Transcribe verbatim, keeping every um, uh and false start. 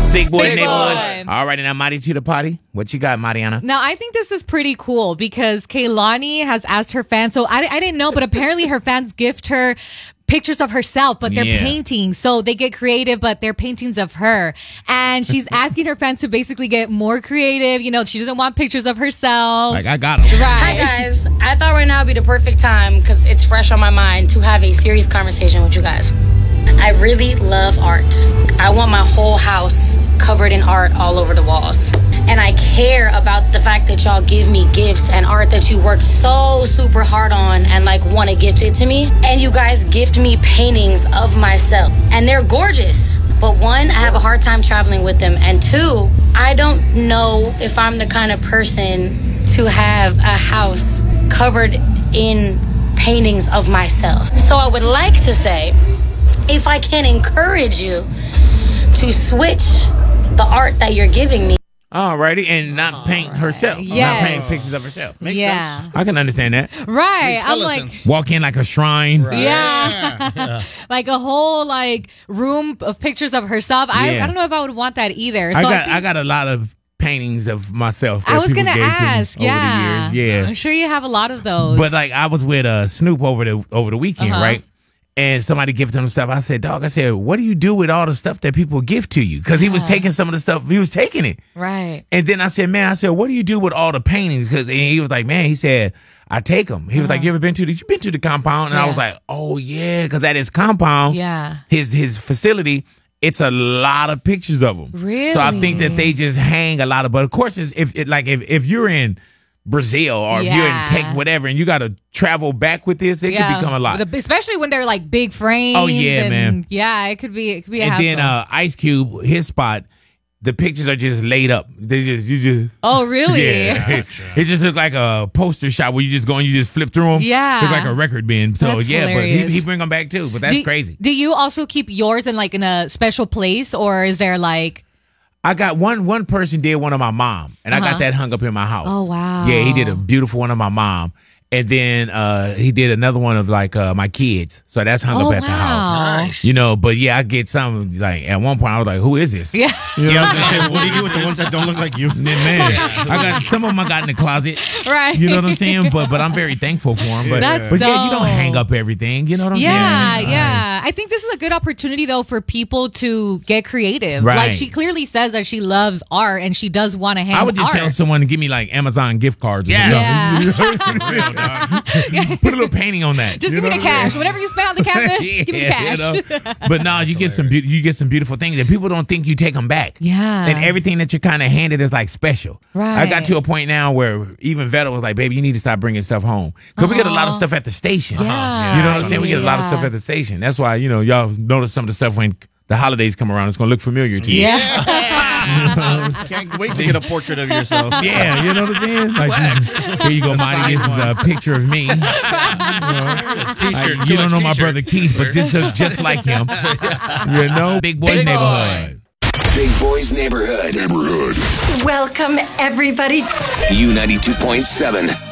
Big boy Big neighborhood. boy. All right, now Marty to the party. What you got, Mariana? Now, I think this is pretty cool because Kehlani has asked her fans. So I, I didn't know, but apparently her fans gift her pictures of herself, but they're Yeah. paintings. So they get creative, but they're paintings of her. And she's asking her fans to basically get more creative. You know, she doesn't want pictures of herself. Like, I got them. Right. Hi guys, I thought right now would be the perfect time because it's fresh on my mind to have a serious conversation with you guys. I really love art. I want my whole house covered in art all over the walls. And I care about the fact that y'all give me gifts and art that you worked so super hard on and like want to gift it to me. And you guys gift me paintings of myself. And they're gorgeous. But one, I have a hard time traveling with them. And two, I don't know if I'm the kind of person to have a house covered in paintings of myself. So I would like to say, if I can encourage you to switch the art that you're giving me. Alrighty, and not paint herself. Yes. Not paint pictures of herself. Makes yeah. sense. I can understand that. Right. Makes I'm hella like, sense. Walk in like a shrine. Right. yeah. Yeah. like a whole like room of pictures of herself. I, Yeah. I don't know if I would want that either. So I I, got think, I got a lot of paintings of myself. that I was people gonna gave to me ask. over Yeah. the years. Yeah. I'm sure you have a lot of those. But like I was with uh, Snoop over the over the weekend, Uh-huh. right? And somebody gifted him stuff. I said, dog, I said, what do you do with all the stuff that people give to you? Because he was taking some of the stuff. He was taking it. right. And then I said, man, I said, what do you do with all the paintings? Because he was like, man, he said, I take them. He was like, you ever been to the, you been to the compound? And I Yeah. was like, oh yeah, because at his compound, Yeah. his his facility, it's a lot of pictures of them. Really? So I think that they just hang a lot of. But of course, it's, if it, like if if you're in Brazil or if you're in Yeah. Texas, whatever, and you got to travel back with this, it could become a lot. The- especially when they're like big frames. Oh, yeah, and, man. Yeah, it could be. It could be a And hassle. then uh, Ice Cube, his spot, the pictures are just laid up. They just you just. oh, really? Yeah, it just looked like a poster shot where you just go and you just flip through them. Yeah. Look like a record bin. So That's yeah, hilarious. but he, he bring them back too. But that's do, crazy. Do you also keep yours in like in a special place, or is there like? I got one. One person did one of my mom, and I Uh-huh. got that hung up in my house. Oh, wow. Yeah, he did a beautiful one of my mom, and then uh, he did another one of like uh, my kids. So that's hung Oh, up at the house. wow. Nice. You know, but yeah, I get some like at one point I was like, who is this? Yeah. You know Yeah, I what was I'm gonna saying? say, what do you do with the ones that don't look like you? Man, I got some of them I got in the closet. Right. You know what I'm saying? But but I'm very thankful for them. But, That's but yeah, you don't dope. hang up everything. You know what I'm Yeah, saying? yeah. I think this is a good opportunity though for people to get creative. Right. Like she clearly says that she loves art and she does want to hang I would just art. tell someone to give me like Amazon gift cards. Or Yeah. something. Yeah. Real, dog. Put a little painting on that. Just You give me know the what I'm cash. saying? Whatever you spend on the canvas, Yeah, give me the cash. you know? But no, you get some be- you get some beautiful things that people don't think you take them back. Yeah. And everything that you're kind of handed is like special. Right. I got to a point now where even Vetta was like, baby, you need to stop bringing stuff home. Because we get a lot of stuff at the station. Yeah. You know what I'm saying? We get a lot of Yeah. stuff at the station. That's why, you know, y'all notice some of the stuff when the holidays come around, it's going to look familiar to you. Yeah. Can't wait to get a portrait of yourself. Yeah, you know what I'm saying? Like, here you go, Monty. This is a picture of me. Like, you don't know my brother Keith, but this is just like him. You know? Big Boy's Big Boy. Neighborhood. Big Boy's Neighborhood. Neighborhood. Welcome, everybody. U ninety-two point seven.